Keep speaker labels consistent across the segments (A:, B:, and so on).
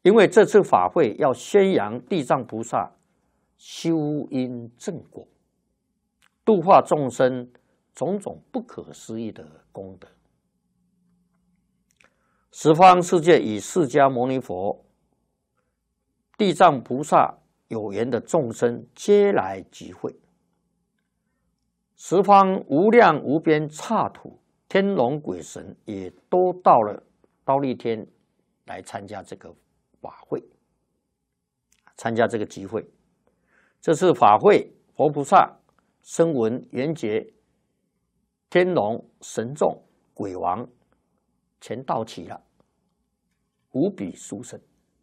A: 因为这次法会要宣扬地藏菩萨修因正果，度化众生种种不可思议的功德。十方世界与释迦牟尼佛、地藏菩萨有缘的众生皆来集会，十方无量无边刹土天龙鬼神也都到了忉利天来参加这个法会，参加这个集会。这次法会，佛菩萨、声闻、缘觉、天龙、神众、鬼王全到齐了，无比殊胜。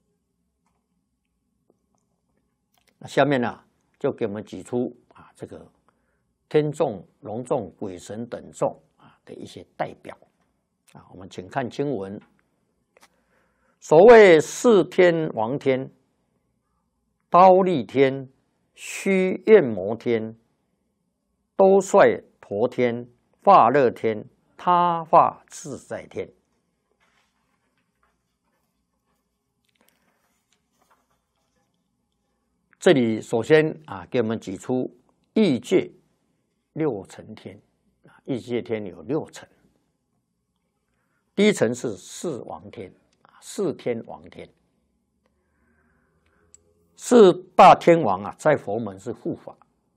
A: 那下面呢，就给我们举出这个天众、龙众、鬼神等众的一些代表我们请看经文。所谓四天王天、忉利天、须焰摩天、兜率陀天、化乐天、他化自在天。这里首先给我们举出欲界六层天，欲界天有六层。第一层是四王天，四天王天。四大天王在佛门是护法。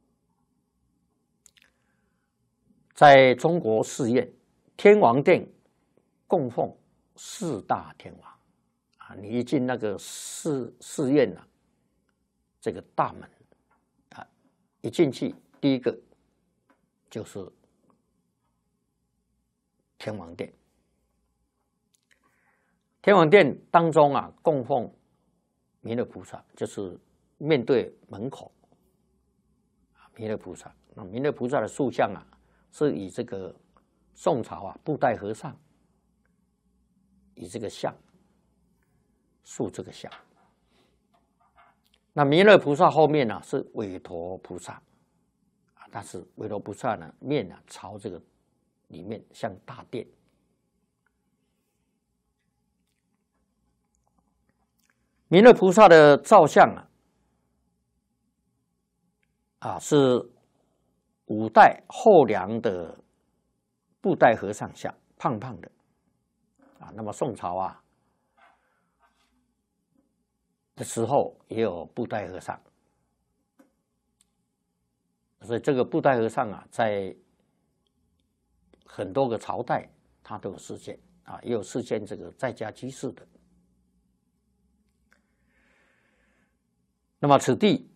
A: 在中国寺院，天王殿供奉四大天王你一进那个寺院这个大门一进去，第一个就是天王殿。天王殿当中供奉弥勒菩萨，就是面对门口弥勒菩萨。那弥勒菩萨的塑像是以这个宋朝布袋和尚以这个像塑这个像。那弥勒菩萨后面是韦陀菩萨但是韦陀菩萨面朝这个里面像大殿。弥勒菩萨的造像是五代后梁的布袋和尚像，胖胖的那么宋朝的时候也有布袋和尚，所以这个布袋和尚在很多个朝代他都有示现也有示现这个在家居士的。那么此地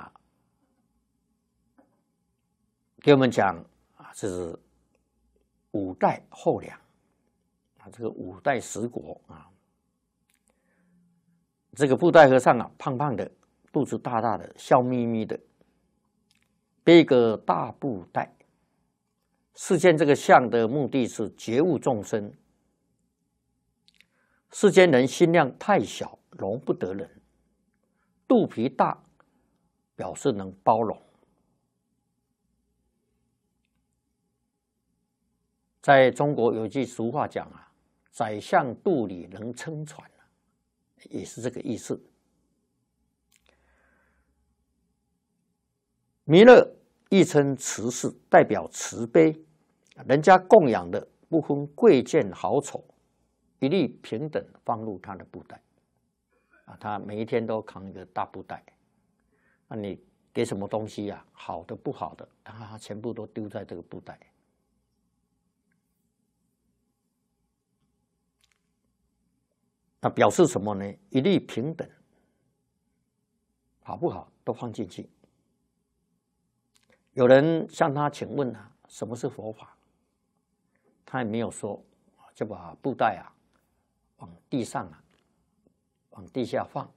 A: 给我们讲这是五代后梁这个五代十国这个布袋和尚胖胖的，肚子大大的，笑眯眯的，背个大布袋。示现这个像的目的是觉悟众生，世间人心量太小，容不得人，肚皮大表示能包容。在中国有一句俗话讲宰相肚里能撑船也是这个意思。弥勒亦称慈氏，代表慈悲，人家供养的不分贵贱好丑，一律平等放入他的布袋他每一天都扛一个大布袋你给什么东西好的不好的他全部都丢在这个布袋。那表示什么呢？一律平等，好不好都放进去。有人向他请问什么是佛法？他也没有说，就把布袋往地上往地下放。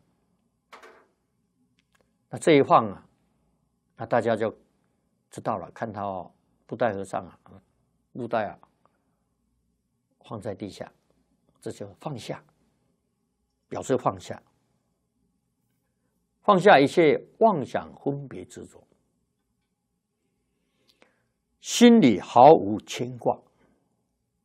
A: 那这一放那大家就知道了，看到布袋和尚布袋放在地下，这就放下。表示放下，放下一切妄想分别执着，心里毫无牵挂。